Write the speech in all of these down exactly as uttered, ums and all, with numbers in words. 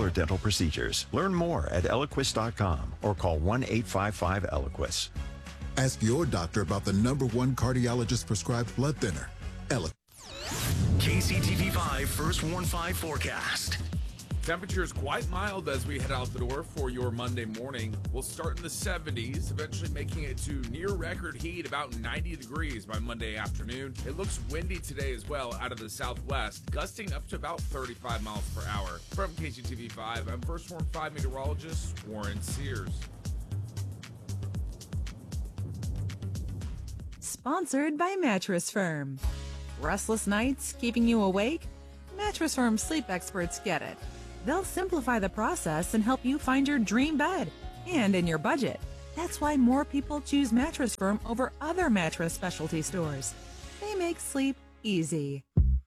or dental procedures. Learn more at Eliquis dot com or call one eight five five Eliquis. Ask your doctor about the number one cardiologist prescribed blood thinner, Eliquis. K C T V five First Warn five forecast. Temperatures quite mild as we head out the door for your Monday morning. We'll start in the seventies, eventually making it to near record heat, about ninety degrees by Monday afternoon. It looks windy today as well out of the southwest, gusting up to about thirty-five miles per hour. From K C T V five, I'm First Warn five meteorologist Warren Sears. Sponsored by Mattress Firm. Restless nights keeping you awake? Mattress Firm sleep experts get it. They'll simplify the process and help you find your dream bed and in your budget. That's why more people choose Mattress Firm over other mattress specialty stores. They make sleep easy.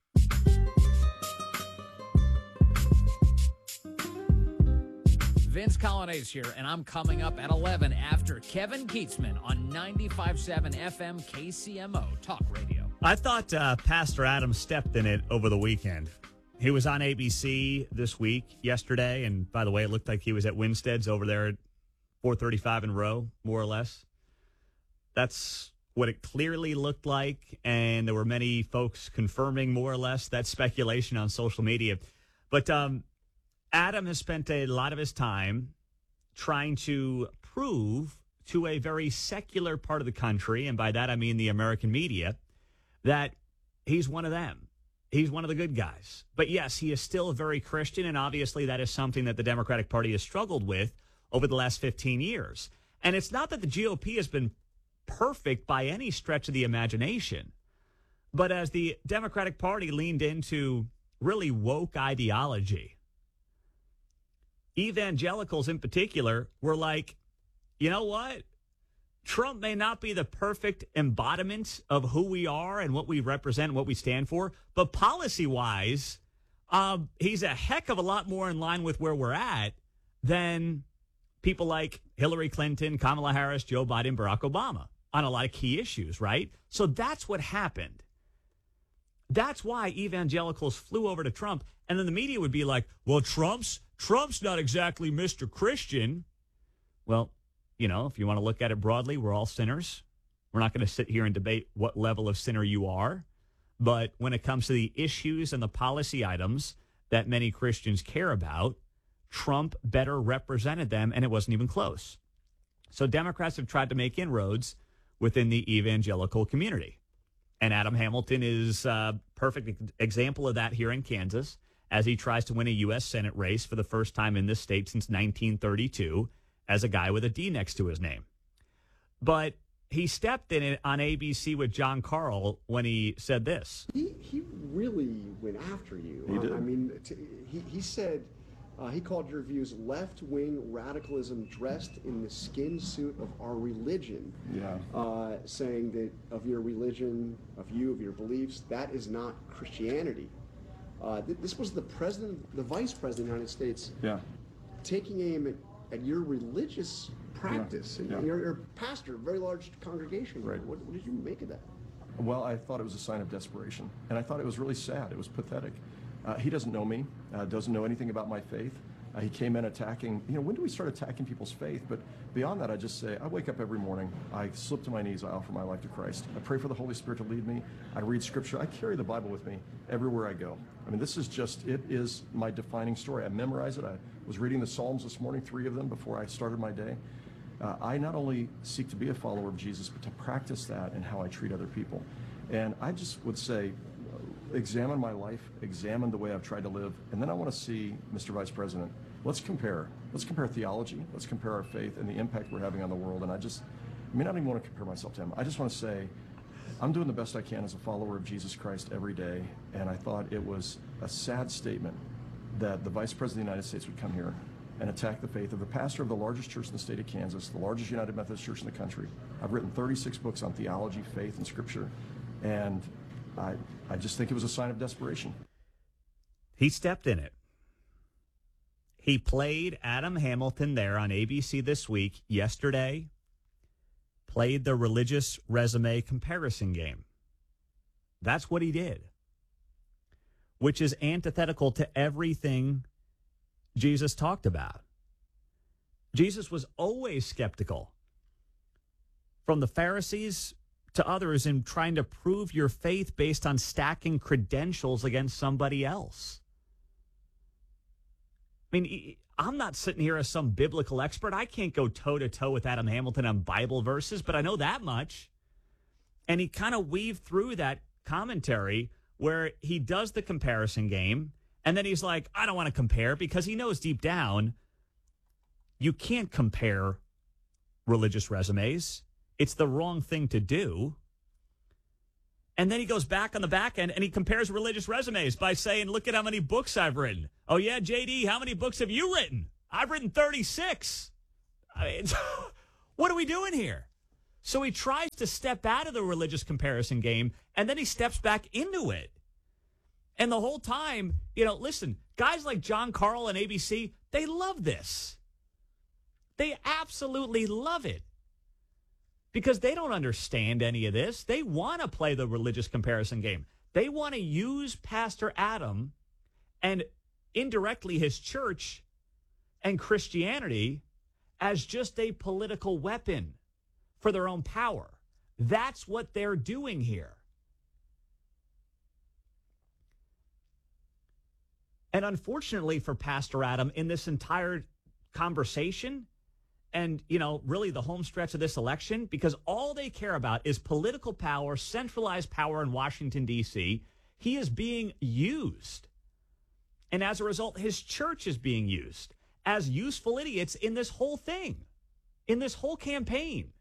Vince Colonnese here, and I'm coming up at eleven after Kevin Keatsman on ninety-five point seven F M K C M O Talk Radio. I thought uh, Pastor Adam stepped in it over the weekend. He was on A B C this week, yesterday, and by the way, it looked like he was at Winstead's over there at four thirty-five in Row, more or less. That's what it clearly looked like, and there were many folks confirming more or less that speculation on social media. But um, Adam has spent a lot of his time trying to prove to a very secular part of the country, and by that I mean the American media, that he's one of them. He's one of the good guys. But yes, he is still very Christian, and obviously that is something that the Democratic Party has struggled with over the last fifteen years. And it's not that the G O P has been perfect by any stretch of the imagination, but as the Democratic Party leaned into really woke ideology, evangelicals in particular were like, you know what? Trump may not be the perfect embodiment of who we are and what we represent, what we stand for, but policy-wise, um, he's a heck of a lot more in line with where we're at than people like Hillary Clinton, Kamala Harris, Joe Biden, Barack Obama on a lot of key issues, right? So that's what happened. That's why evangelicals flew over to Trump, and then the media would be like, well, Trump's Trump's not exactly Mister Christian. Well, you know, if you want to look at it broadly, we're all sinners. We're not going to sit here and debate what level of sinner you are. But when it comes to the issues and the policy items that many Christians care about, Trump better represented them, and it wasn't even close. So Democrats have tried to make inroads within the evangelical community. And Adam Hamilton is a perfect example of that here in Kansas as he tries to win a U S Senate race for the first time in this state since nineteen thirty-two. As a guy with a D next to his name. But he stepped in it on A B C with John Carl when he said this. He he really went after you. He did. I mean, t- he, he said, uh, he called your views left-wing radicalism dressed in the skin suit of our religion. Yeah. Uh, saying that of your religion, of you, of your beliefs, that is not Christianity. Uh, th- this was the president, the vice president of the United States, Yeah. taking aim at at your religious practice. Yeah, and yeah. You're, you're a pastor, a very large congregation. Right. What, what did you make of that? Well, I thought it was a sign of desperation, and I thought it was really sad. It was pathetic. Uh, he doesn't know me, uh, doesn't know anything about my faith. Uh, he came in attacking, you know, when do we start attacking people's faith? But beyond that, I just say, I wake up every morning, I slip to my knees, I offer my life to Christ. I pray for the Holy Spirit to lead me. I read Scripture. I carry the Bible with me everywhere I go. I mean, this is just, it is my defining story. I memorize it. I was reading the Psalms this morning, three of them, before I started my day. Uh, I not only seek to be a follower of Jesus, but to practice that in how I treat other people. And I just would say, examine my life, examine the way I've tried to live, and then I want to see, Mister Vice President, let's compare. Let's compare theology, let's compare our faith and the impact we're having on the world. And I just, I mean, I don't even want to compare myself to him. I just want to say, I'm doing the best I can as a follower of Jesus Christ every day, and I thought it was a sad statement that the Vice President of the United States would come here and attack the faith of the pastor of the largest church in the state of Kansas, the largest United Methodist church in the country. I've written thirty-six books on theology, faith, and Scripture, and I, I just think it was a sign of desperation. He stepped in it. He played Adam Hamilton there on A B C this week, yesterday, played the religious resume comparison game. That's what he did, which is antithetical to everything Jesus talked about. Jesus was always skeptical. From the Pharisees to others in trying to prove your faith based on stacking credentials against somebody else. I mean, I'm not sitting here as some biblical expert. I can't go toe-to-toe with Adam Hamilton on Bible verses, but I know that much. And he kind of weaved through that commentary where he does the comparison game, and then he's like, I don't want to compare, because he knows deep down you can't compare religious resumes. It's the wrong thing to do. And then he goes back on the back end and he compares religious resumes by saying, look at how many books I've written. Oh, yeah, J D, how many books have you written? I've written thirty-six. I mean, what are we doing here? So he tries to step out of the religious comparison game, and then he steps back into it. And the whole time, you know, listen, guys like John Carl and A B C, they love this. They absolutely love it. Because they don't understand any of this. They want to play the religious comparison game. They want to use Pastor Adam and indirectly his church and Christianity as just a political weapon for their own power. That's what they're doing here. And unfortunately for Pastor Adam, in this entire conversation, and, you know, really the home stretch of this election, because all they care about is political power, centralized power in Washington, D C, he is being used. And as a result, his church is being used as useful idiots in this whole thing, in this whole campaign.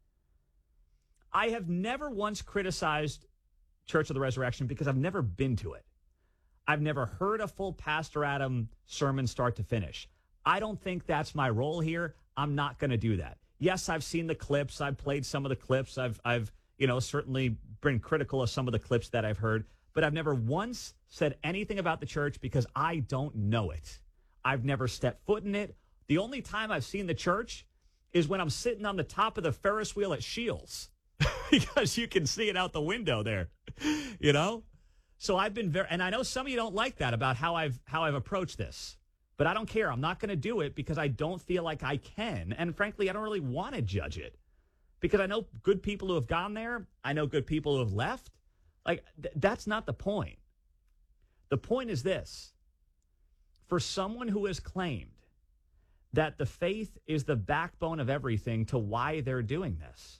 I have never once criticized Church of the Resurrection because I've never been to it. I've never heard a full Pastor Adam sermon start to finish. I don't think that's my role here. I'm not going to do that. Yes, I've seen the clips. I've played some of the clips. I've, I've, you know, certainly been critical of some of the clips that I've heard, but I've never once said anything about the church because I don't know it. I've never stepped foot in it. The only time I've seen the church is when I'm sitting on the top of the Ferris wheel at Shields because you can see it out the window there, you know? So I've been very, and I know some of you don't like that about how I've, how I've approached this. But I don't care. I'm not going to do it because I don't feel like I can. And frankly, I don't really want to judge it because I know good people who have gone there. I know good people who have left. Like, th- that's not the point. The point is this. For someone who has claimed that the faith is the backbone of everything to why they're doing this,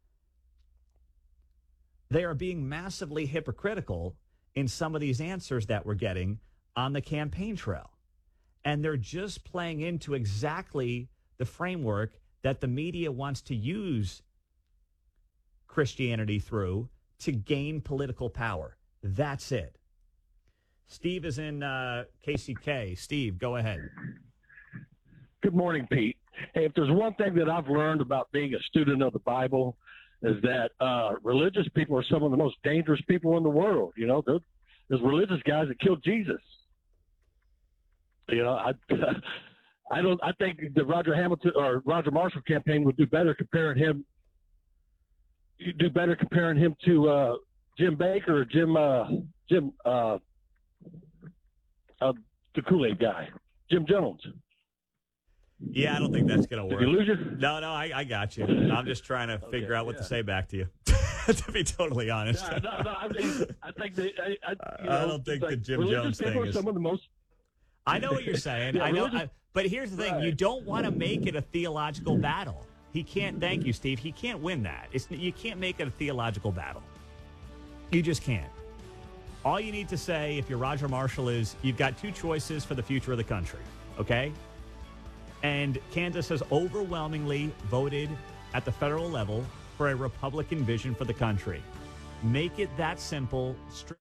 they are being massively hypocritical in some of these answers that we're getting on the campaign trail. And they're just playing into exactly the framework that the media wants to use Christianity through to gain political power. That's it. Steve is in uh, K C K. Steve, go ahead. Good morning, Pete. Hey, if there's one thing that I've learned about being a student of the Bible is that uh, religious people are some of the most dangerous people in the world. You know, there's, there's religious guys that killed Jesus. You know, I, I don't. I think the Roger Hamilton or Roger Marshall campaign would do better comparing him. You do better comparing him to uh, Jim Baker or Jim uh, Jim uh, uh, the Kool-Aid guy, Jim Jones. Yeah, I don't think that's going to work. Did you lose it? No, no, I, I got you. I'm just trying to figure okay, out what yeah. to say back to you. To be totally honest, No, no, no I, mean, I think that, I, I, you know, I don't think like, the Jim religious Jones people thing are is. some of the most. I know what you're saying. Yeah, I know, religious- I, but here's the thing: Right. you don't want to make it a theological battle. He can't. Thank you, Steve. He can't win that. It's you can't make it a theological battle. You just can't. All you need to say, if you're Roger Marshall, is you've got two choices for the future of the country. Okay, and Kansas has overwhelmingly voted at the federal level for a Republican vision for the country. Make it that simple. Stri-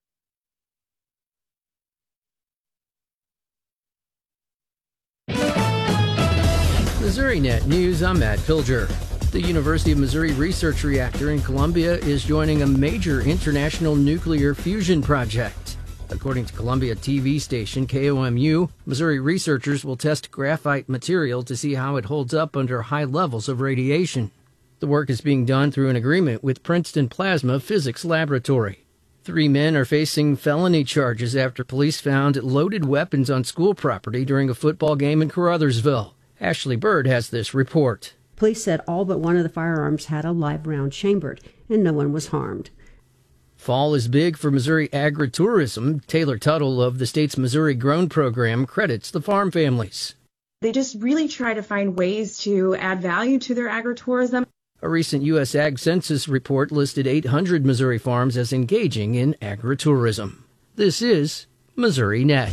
MissouriNet News, I'm Matt Pilger. The University of Missouri Research Reactor in Columbia is joining a major international nuclear fusion project. According to Columbia T V station K O M U, Missouri researchers will test graphite material to see how it holds up under high levels of radiation. The work is being done through an agreement with Princeton Plasma Physics Laboratory. Three men are facing felony charges after police found loaded weapons on school property during a football game in Caruthersville. Ashley Bird has this report. Police said all but one of the firearms had a live round chambered, and no one was harmed. Fall is big for Missouri agritourism. Taylor Tuttle of the state's Missouri Grown program credits the farm families. They just really try to find ways to add value to their agritourism. A recent U S Ag Census report listed eight hundred Missouri farms as engaging in agritourism. This is Missouri Net.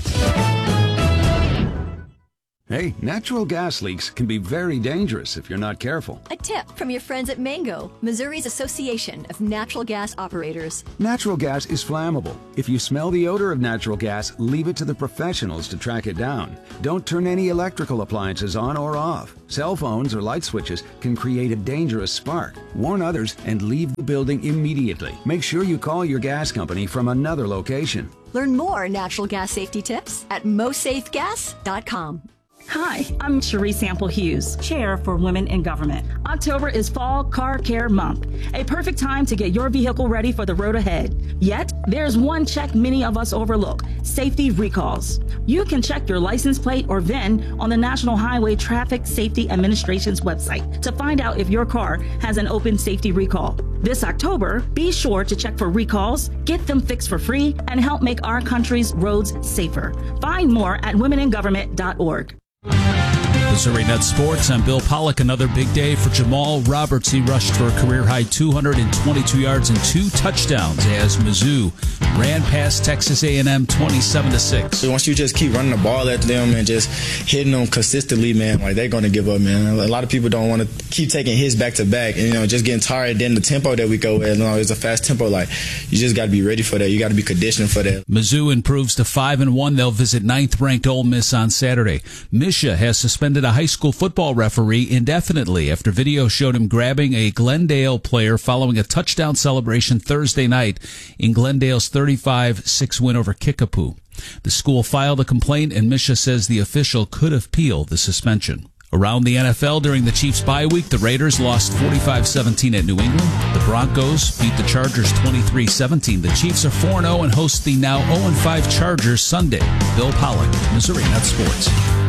Hey, natural gas leaks can be very dangerous if you're not careful. A tip from your friends at Mango, Missouri's Association of Natural Gas Operators. Natural gas is flammable. If you smell the odor of natural gas, leave it to the professionals to track it down. Don't turn any electrical appliances on or off. Cell phones or light switches can create a dangerous spark. Warn others and leave the building immediately. Make sure you call your gas company from another location. Learn more natural gas safety tips at mosafe gas dot com. Hi, I'm Cherie Sample Hughes, Chair for Women in Government. October is Fall Car Care Month, a perfect time to get your vehicle ready for the road ahead. Yet, there's one check many of us overlook: safety recalls. You can check your license plate or V I N on the National Highway Traffic Safety Administration's website to find out if your car has an open safety recall. This October, be sure to check for recalls, get them fixed for free, and help make our country's roads safer. Find more at women in government dot org. Missouri Net Sports. I'm Bill Pollock. Another big day for Jamal Roberts. He rushed for a career-high two hundred twenty-two yards and two touchdowns as Mizzou ran past Texas A and M twenty-seven to six. Once you just keep running the ball at them and just hitting them consistently, man, like they're going to give up, man. A lot of people don't want to keep taking hits back to back and, you know, just getting tired. Then the tempo that we go with, you know, it's a fast tempo. Like, you just got to be ready for that. You got to be conditioned for that. Mizzou improves to five and one. They'll visit ninth-ranked Ole Miss on Saturday. Misha has suspended a high school football referee indefinitely after video showed him grabbing a Glendale player following a touchdown celebration Thursday night in Glendale's thirty-five six win over Kickapoo. The school filed a complaint, and Misha says the official could appeal the suspension. Around the N F L during the Chiefs bye week, the Raiders lost forty-five seventeen at New England. The Broncos beat the Chargers twenty-three seventeen. The Chiefs are four and oh and host the now oh and five Chargers Sunday. Bill Pollock, Missouri Net Sports.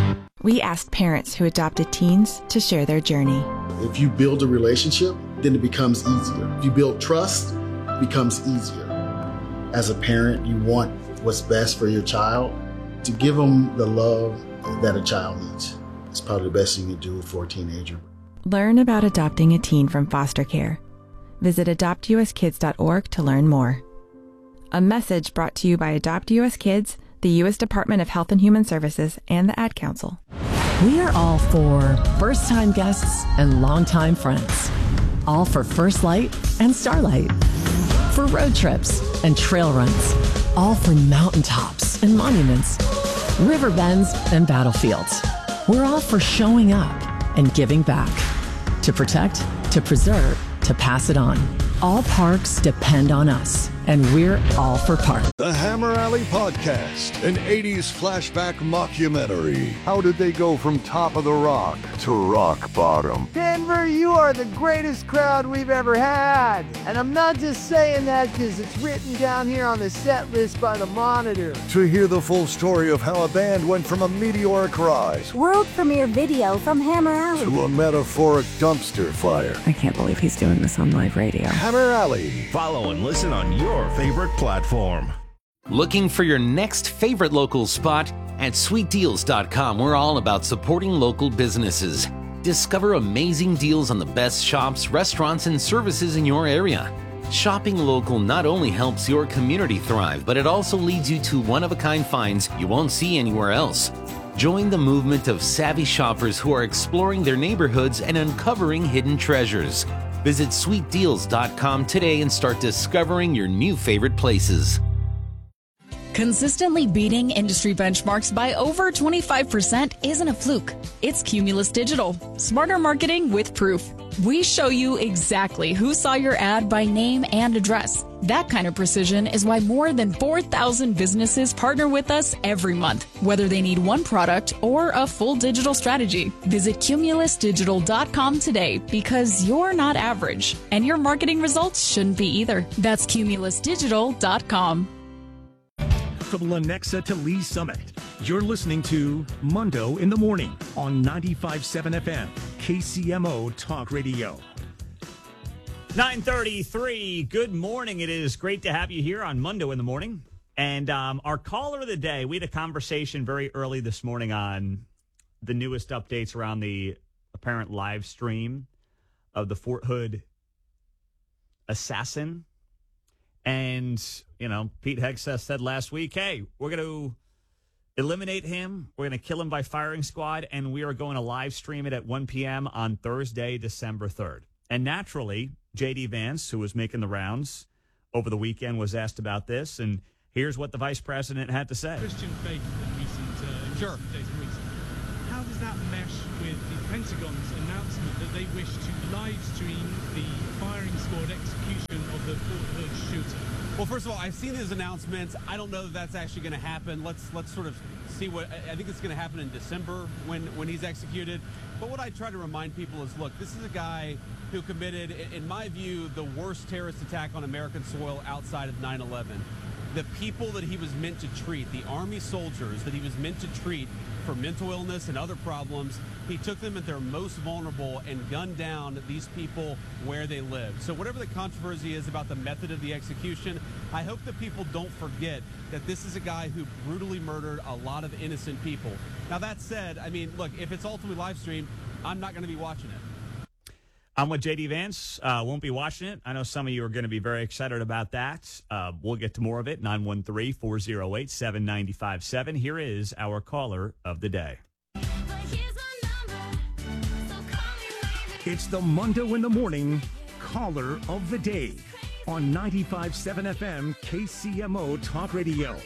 We asked parents who adopted teens to share their journey. If you build a relationship, then it becomes easier. If you build trust, it becomes easier. As a parent, you want what's best for your child. To give them the love that a child needs. It's probably the best you can do for a teenager. Learn about adopting a teen from foster care. Visit adopt u s kids dot org to learn more. A message brought to you by Adopt U S Kids, the U S Department of Health and Human Services, and the Ad Council. We are all for first-time guests and longtime friends. All for First Light and Starlight. For road trips and trail runs. All for mountaintops and monuments. River bends and battlefields. We're all for showing up and giving back. To protect, to preserve, to pass it on. All parks depend on us, and we're all for parks. The Hammer Alley Podcast, an eighties flashback mockumentary. How did they go from top of the rock to rock bottom? Denver, you are the greatest crowd we've ever had. And I'm not just saying that because it's written down here on the set list by the Monitor. To hear the full story of how a band went from a meteoric rise, world premiere video from Hammer Alley, to a metaphoric dumpster fire. I can't believe he's doing this on live radio. Hammer Alley. Follow and listen on your favorite platform. Looking for your next favorite local spot? At sweet deals dot com, we're all about supporting local businesses. Discover amazing deals on the best shops, restaurants, and services in your area. Shopping local not only helps your community thrive, but it also leads you to one-of-a-kind finds you won't see anywhere else. Join the movement of savvy shoppers who are exploring their neighborhoods and uncovering hidden treasures. Visit sweet deals dot com today and start discovering your new favorite places. Consistently beating industry benchmarks by over twenty-five percent isn't a fluke. It's Cumulus Digital. Smarter marketing with proof. We show you exactly who saw your ad by name and address. That kind of precision is why more than four thousand businesses partner with us every month, whether they need one product or a full digital strategy. Visit cumulus digital dot com today because you're not average, and your marketing results shouldn't be either. That's cumulus digital dot com. From Lenexa to Lee Summit, you're listening to Mundo in the Morning on ninety-five point seven F M, K C M O Talk Radio. nine thirty-three, good morning. It is great to have you here on Mundo in the Morning. And um, our caller of the day, we had a conversation very early this morning on the newest updates around the apparent live stream of the Fort Hood assassin. And, you know, Pete Hegseth said last week, hey, we're going to eliminate him. We're going to kill him by firing squad. And we are going to live stream it at one p.m. on Thursday, December third. And naturally, J D. Vance, who was making the rounds over the weekend, was asked about this. And here's what the vice president had to say. Christian faith in recent, uh, sure. days and weeks. How does that mesh with the Pentagon's announcement that they wish to live stream the firing squad execution of the Fort Hood shooter? Well, first of all, I've seen his announcements. I don't know that that's actually going to happen. Let's let's sort of see what I think it's going to happen in December when when he's executed. But what I try to remind people is, look, this is a guy who committed, in my view, the worst terrorist attack on American soil outside of nine eleven. The people that he was meant to treat, the Army soldiers that he was meant to treat for mental illness and other problems, he took them at their most vulnerable and gunned down these people where they lived. So whatever the controversy is about the method of the execution, I hope that people don't forget that this is a guy who brutally murdered a lot of innocent people. Now, that said, I mean, look, if it's ultimately live streamed, I'm not going to be watching it. I'm with J D. Vance. Uh, won't be watching it. I know some of you are going to be very excited about that. Uh, we'll get to more of it. nine one three, four oh eight, seven nine five seven. Here is our caller of the day. It's the Mundo in the Morning caller of the day on ninety-five point seven F M, K C M O Talk Radio.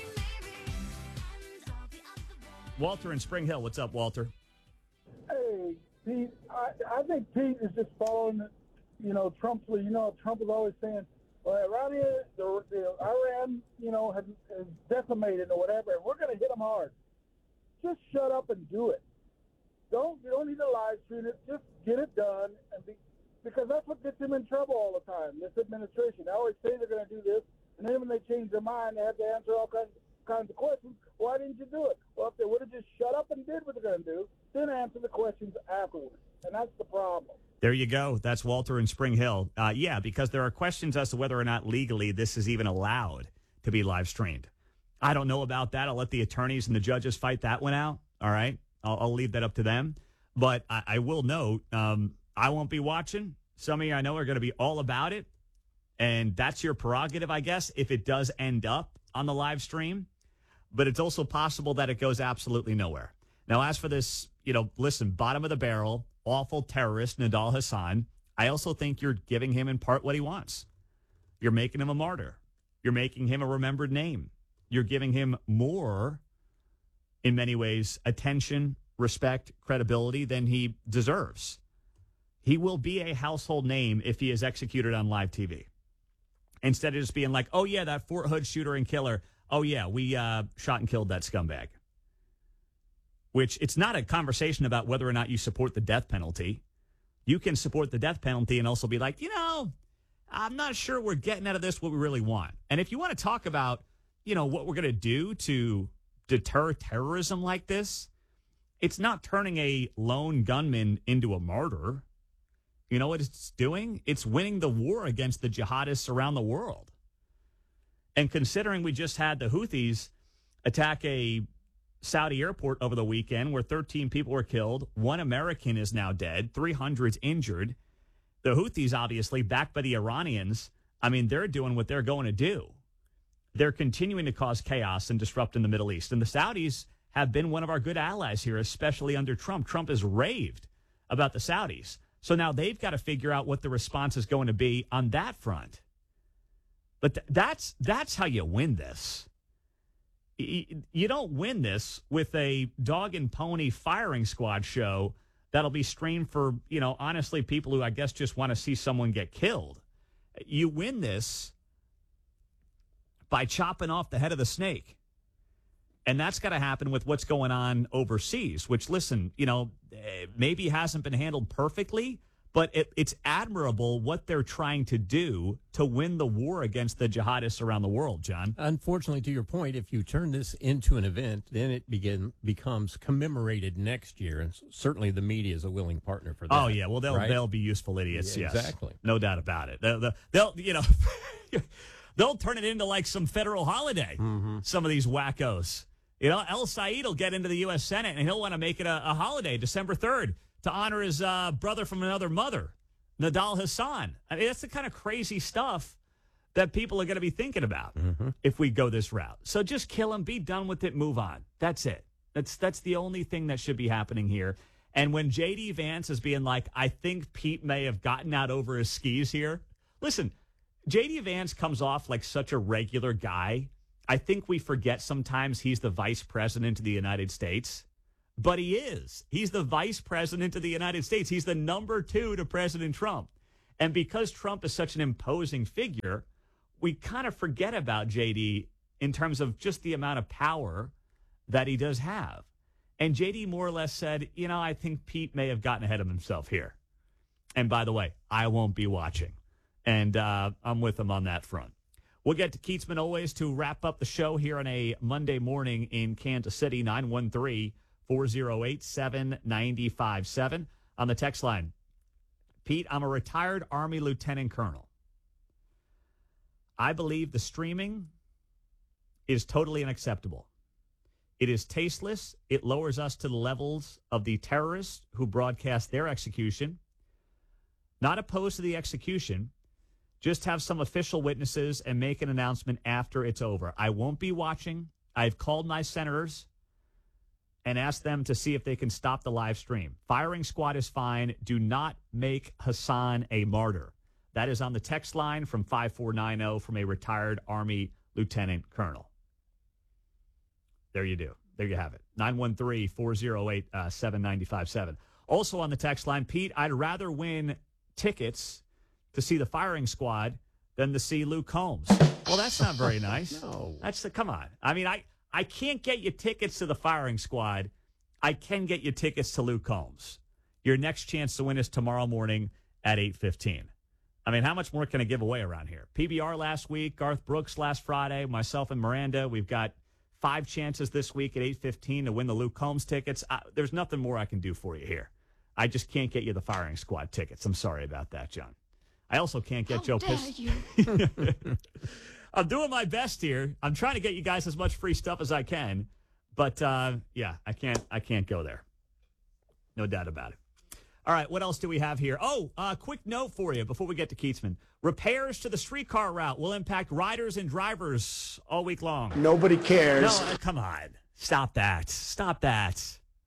Walter in Spring Hill. What's up, Walter? Hey, Pete, I, I think Pete is just following, you know, Trump's lead. You know, Trump was always saying, well, around here, the, the Iran, you know, has, has decimated or whatever, and we're going to hit them hard. Just shut up and do it. Don't You don't need to live stream it. Just get it done, and be, because that's what gets him in trouble all the time, this administration. They always say they're going to do this, and then when they change their mind, they have to answer all kinds, kinds of questions. Why didn't you do it? Well, if they would have just shut up and did what they're going to do, then answer the questions afterwards. And that's the problem. There you go. That's Walter in Spring Hill. Uh, yeah, because there are questions as to whether or not legally this is even allowed to be live streamed. I don't know about that. I'll let the attorneys and the judges fight that one out. All right. I'll, I'll leave that up to them. But I, I will note, um, I won't be watching. Some of you I know are going to be all about it. And that's your prerogative, I guess, if it does end up on the live stream. But it's also possible that it goes absolutely nowhere. Now, as for this, you know, listen, bottom of the barrel, awful terrorist, Nidal Hasan, I also think you're giving him in part what he wants. You're making him a martyr. You're making him a remembered name. You're giving him more, in many ways, attention, respect, credibility than he deserves. He will be a household name if he is executed on live T V. Instead of just being like, oh, yeah, that Fort Hood shooter and killer. Oh, yeah, we uh, shot and killed that scumbag. Which it's not a conversation about whether or not you support the death penalty. You can support the death penalty and also be like, you know, I'm not sure we're getting out of this what we really want. And if you want to talk about, you know, what we're going to do to deter terrorism like this, it's not turning a lone gunman into a martyr. You know what it's doing? It's winning the war against the jihadists around the world. And considering we just had the Houthis attack a Saudi airport over the weekend where thirteen people were killed, one American is now dead, three hundred's injured. The Houthis, obviously, backed by the Iranians, I mean, they're doing what they're going to do. They're continuing to cause chaos and disrupt in the Middle East. And the Saudis have been one of our good allies here, especially under Trump. Trump has raved about the Saudis. So now they've got to figure out what the response is going to be on that front. But th- that's that's how you win this. you don't win this with a dog and pony firing squad show that'll be streamed for, you know, honestly, people who I guess just want to see someone get killed. You win this by chopping off the head of the snake. And that's got to happen with what's going on overseas, which, listen, you know, maybe hasn't been handled perfectly, but it, it's admirable what they're trying to do to win the war against the jihadists around the world, John. Unfortunately, to your point, if you turn this into an event, then it begin, becomes commemorated next year. And certainly the media is a willing partner for that. Oh, yeah. Well, they'll, right? they'll be useful idiots, Yeah, yes. exactly. No doubt about it. They'll, they'll, they'll you know, they'll turn it into like some federal holiday, Mm-hmm. some of these wackos. You know, El Said will get into the U S Senate, and he'll want to make it a, a holiday, December third, to honor his uh, brother from another mother, Nidal Hasan. I mean, that's the kind of crazy stuff that people are going to be thinking about Mm-hmm. if we go this route. So just kill him, be done with it, move on. That's it. That's that's the only thing that should be happening here. And when J D Vance is being like, I think Pete may have gotten out over his skis here. Listen, J D Vance comes off like such a regular guy. I think we forget sometimes he's the vice president of the United States. But he is. He's the vice president of the United States. He's the number two to President Trump. And because Trump is such an imposing figure, we kind of forget about J D in terms of just the amount of power that he does have. And J D more or less said, you know, I think Pete may have gotten ahead of himself here. And by the way, I won't be watching. And uh, I'm with him on that front. We'll get to Keatsman always to wrap up the show here on a Monday morning in Kansas City, nine one three, four oh eight, seven nine five seven. On the text line, Pete, I'm a retired Army lieutenant colonel. I believe the streaming is totally unacceptable. It is tasteless. It lowers us to the levels of the terrorists who broadcast their execution. Not opposed to the execution. Just have some official witnesses and make an announcement after it's over. I won't be watching. I've called my senators and asked them to see if they can stop the live stream. Firing squad is fine. Do not make Hasan a martyr. That is on the text line from five four nine zero from a retired Army lieutenant colonel. There you do. There you have it. nine one three, four oh eight, seven nine five seven. Also on the text line, Pete, I'd rather win tickets to see the firing squad than to see Luke Combs. Well, that's not very nice. No. That's the, come on. I mean, I, I can't get you tickets to the firing squad. I can get you tickets to Luke Combs. Your next chance to win is tomorrow morning at eight fifteen. I mean, how much more can I give away around here? P B R last week, Garth Brooks last Friday, myself and Miranda. We've got five chances this week at eight fifteen to win the Luke Combs tickets. I, there's nothing more I can do for you here. I just can't get you the firing squad tickets. I'm sorry about that, John. I also can't get Joe Pist. I'm doing my best here. I'm trying to get you guys as much free stuff as I can. But, uh, yeah, I can't I can't go there. No doubt about it. All right, what else do we have here? Oh, a uh, quick note for you before we get to Keatsman. Repairs to the streetcar route will impact riders and drivers all week long. Nobody cares. No, uh, come on. Stop that. Stop that.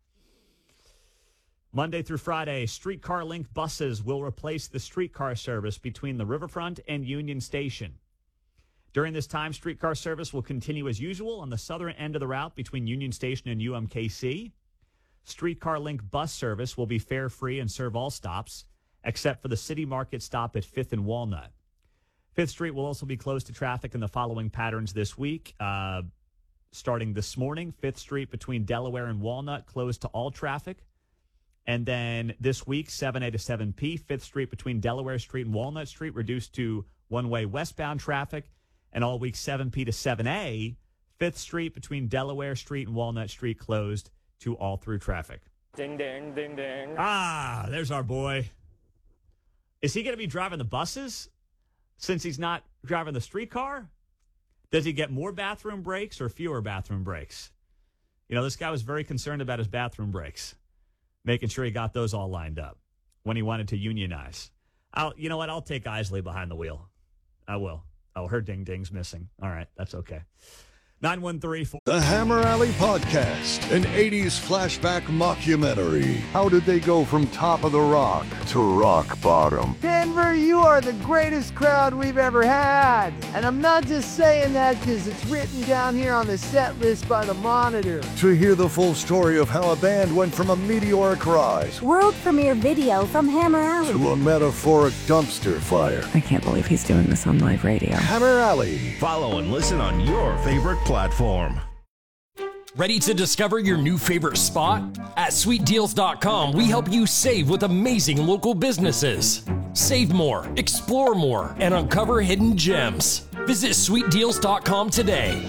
Monday through Friday, Streetcar Link buses will replace the streetcar service between the Riverfront and Union Station. During this time, streetcar service will continue as usual on the southern end of the route between Union Station and U M K C. Streetcar Link bus service will be fare-free and serve all stops, except for the City Market stop at fifth and Walnut. fifth Street will also be closed to traffic in the following patterns this week. Uh, starting this morning, fifth Street between Delaware and Walnut closed to all traffic. And then this week, seven A to seven P, fifth Street between Delaware Street and Walnut Street reduced to one-way westbound traffic. And all week, seven P to seven A, fifth Street between Delaware Street and Walnut Street closed to all-through traffic. Ding, ding, ding, ding. Ah, there's our boy. Is he going to be driving the buses since he's not driving the streetcar? Does he get more bathroom breaks or fewer bathroom breaks? You know, this guy was very concerned about his bathroom breaks, making sure he got those all lined up when he wanted to unionize. I'll, you know what? I'll take Isley behind the wheel. I will. Oh, her ding-ding's missing. All right, that's okay. nine one three four. The Hammer Alley Podcast, an eighties flashback mockumentary. How did they go from top of the rock to rock bottom? Denver, you are the greatest crowd we've ever had. And I'm not just saying that because it's written down here on the set list by the Monitor. To hear the full story of how a band went from a meteoric rise World premiere video from Hammer Alley. to a metaphoric dumpster fire. I can't believe he's doing this on live radio. Hammer Alley. Follow and listen on your favorite platform. Ready to discover your new favorite spot? At sweet deals dot com, we help you save with amazing local businesses. Save more, explore more, and uncover hidden gems. Visit sweet deals dot com today.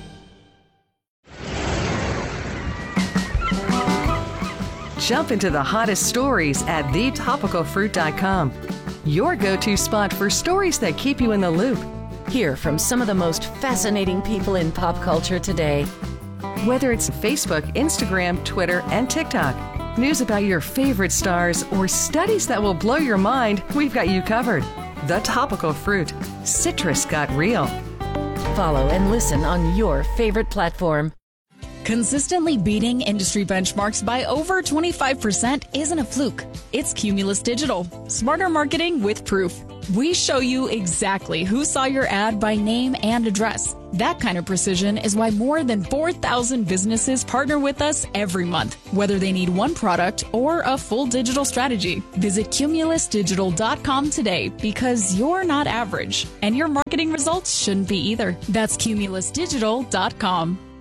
Jump into the hottest stories at the topical fruit dot com. Your go-to spot for stories that keep you in the loop. Hear from some of the most fascinating people in pop culture today. Whether it's Facebook, Instagram, Twitter, and TikTok, news about your favorite stars, or studies that will blow your mind, we've got you covered. The Topical Fruit. Citrus got real. Follow and listen on your favorite platform. Consistently beating industry benchmarks by over twenty-five percent isn't a fluke. It's Cumulus Digital. Smarter marketing with proof. We show you exactly who saw your ad by name and address. That kind of precision is why more than four thousand businesses partner with us every month, whether they need one product or a full digital strategy. Visit cumulus digital dot com today because you're not average, and your marketing results shouldn't be either. That's cumulus digital dot com.